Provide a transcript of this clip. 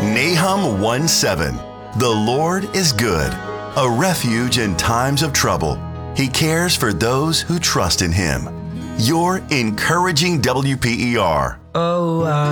Nahum 1:7. The Lord is good, a refuge in times of trouble. He cares for those who trust in Him. Your encouraging WPER. Oh,